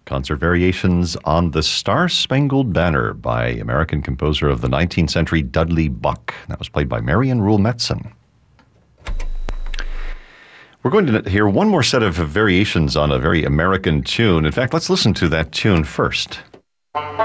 Concert variations on the Star-Spangled Banner by American composer of the 19th century Dudley Buck. That was played by Marion Rule Metzen. We're going to hear one more set of variations on a very American tune. In fact, let's listen to that tune first.